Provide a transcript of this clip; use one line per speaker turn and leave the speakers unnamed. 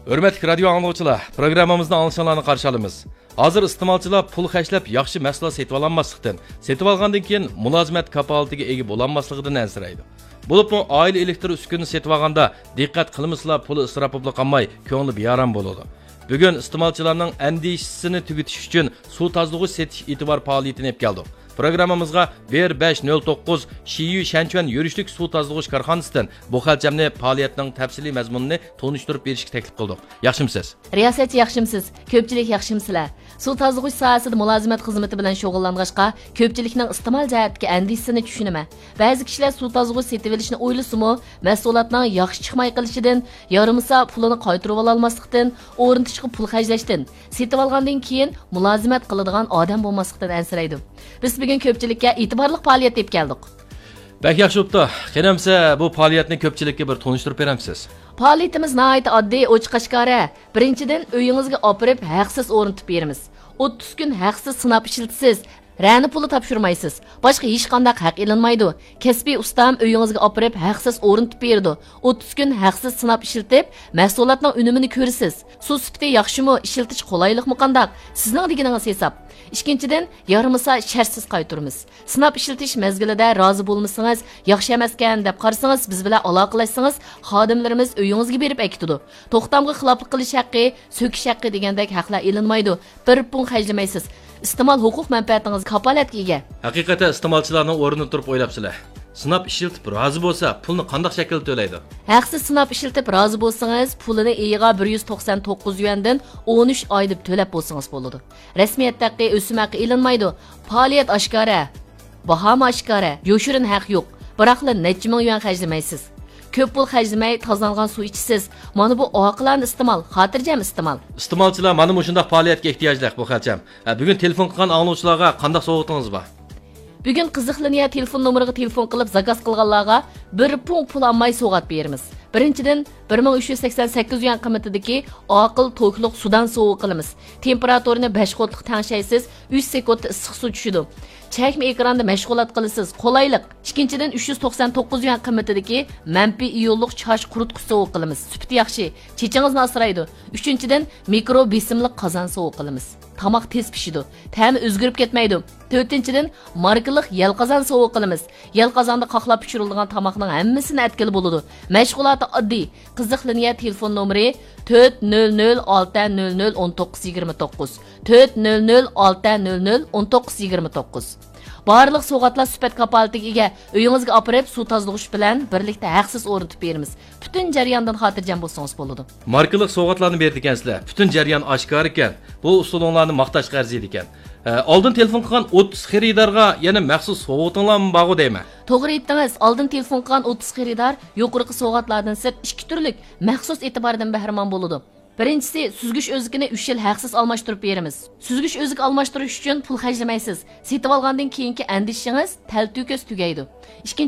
Hörmətli radio anlıqçılar, proqramımızda alışanlarını qarşı alımız. Hazır iste'molchilar pul xərcləb yaxshi mahsulot setib ololmaslıqdan, setib olgandan keyin mulozimət kapalatiga ega bo'lolmasligidan ansiraydi. Bo'libmi oila elektr uskunini setib olganda diqqat qilmaslar, puli isrof bo'lib qolmay, ko'ngli beyaram bo'ladi. Bugun iste'molchilarning andishisini tugutish uchun suv tozalag'ich setish e'tibor faoliyatini olib keldik. Programmamızga 1509 Shiyu Shanchuan yurishlik suv tozalag'ich korxonasidan bu xalchamni faoliyatning tafsiliy mazmunini tonishtirib berishga taklif qildik. Yaxshimisiz?
Riyosatchi yaxshimisiz? Ko'pchilik yaxshimsizlar? Suv tozalag'ich sohasida mulozimat xizmati bilan shug'ullang'achqa, ko'pchilikning iste'mol jihatdagi andishisini tushunaman. Ba'zi kishilar suv tozalag'ich setib olishni o'ylasimi, mahsulotning yaxshi chiqmay qolishidan, yarimisa pulini qaytarib ololmaslikdan, o'rnatishga pul xarjlashdan, setib olgandan keyin mulozimat qiladigan odam bo'lmaslikdan ansiraydi. Biz bugun ko'pchilikka e'tiborli faoliyat deb keldik.
Bak yaxshi bo'pti. Qanamsa bu faoliyatni ko'pchilikka bir tonishtirib beramsiz.
Faoliyatimiz nihoyat oddiy, ochiq-oshkora. Birinchidan uyingizga opirib haqsiz o'rnatib beramiz. 30 kun haqsiz sinab ishlatasiz. Rani puli topshirmaysiz. Boshqa hech qanday haq ilinmaydi. Kasbiy ustam uyingizga opirib haqsiz o'rnatib berdi. 30 kun haqsiz sinab ishlatib, mahsulotning unumini ko'rasiz. Suv sifati yaxshimi, ishlatish qulaylikmi qandaq? Sizning deganingiz hisob. Ikkinchidan, yarimisa shartsiz qaytaramiz. Sinab ishlatish mezgilida rozi bo'lmasangiz, yaxshi emas ekan deb qarasangiz, biz bilan aloqalashsangiz, xodimlarimiz uyingizga berib aytadi. To'xtamga xiloflik qilish haqqi, so'kish haqqi degandek haqlar ilinmaydi. Bir pun xarjlamaysiz. İste'mol huquq manfaatingiz kapolatga ega.
Haqiqatan iste'molchilarning o'rnini turib o'ylabsizlar. Sinab ishiltib rozi bo'lsa, pulni qanday shaklda to'laydi?
Haqsiz sinab ishiltib rozi bo'lsangiz, pulini eyiga 199 yuandan 13 oy deb to'lab bo'lsangiz bo'ladi. Rasmiyatdagi o'sim haqqi ilinmaydi. Faoliyat oshkora, baho oshkora, yoshirin haq yo'q. Biroqlar necha ming yuan xarjlamaysiz. Ko'p pul xarjlamay tozalgan suv ichsiz. Mana bu oqillarni iste'mol, xotirjam iste'mol.
Iste'molchilar mana shunday faoliyatga ehtiyojli bu xalcham. Bugun telefon qilgan anglovchilarga qanday sovg'atingiz bor?
Bugun qiziqlaniya telefon nomeriga telefon qilib zakaz qilganlarga bir pul olmay sovg'at beramiz. Birinchidan 1388 yuan qiymatidagi oqil to'kliq sudan sovuq qilamiz. Temperaturini 5 qotliq tangshaysiz, 3 sekundda issiq suv tushidi. Chakma ekranda mashg'ulot qilasiz. Qolaylik. Ikkinchidan 399 yuan qiymatidagi manfi iyonliq chosh quritqich sovuq qilamiz. Sifati yaxshi, chechingizni asraydi. Uchinchidan mikro besimli qozon sovuq qilamiz. Tamoq tez pishidi. Ta'mi o'zgarib ketmaydi. To'rtinchidan markalik yal qozon sovuq qilamiz. Yal qozonda qaqlab pishirilgan tamoqning hammasini atkili bo'ladi. Mashg'uloti oddiy. Qiziqlaniya telefon nomeri 400601929 400601929. Barliq so'g'atlar sifat kapolatiga ega. Uyingizga opirib suv tozalag'ich bilan birlikda haqsiz o'rnatib beramiz. Butun jarayondan xotirjam bo'lsangiz bo'ladi.
Markalik so'g'atlarni berdi ekansizlar. Butun jarayon oshkor ekan. Bu usulinglarni maqtashga arziydi ekan. Oldin telefon qilgan 30 xaridorga yana maxsus sovg'atinglarmi bor deyman.
To'g'ri aytdingiz. Oldin telefon qilgan 30 xaridor yuqorqi sovg'atlardan sirt 2 turlik maxsus e'tibordan bahramon bo'ladi. Birinchisi, süzgüç özükini 3 yil haqsiz almashtirib beramiz. Süzgüç özük almashtirish uchun pul xarjlamaysiz. Setib olgandan keyingi andishingiz tal-to'kis tugaydi.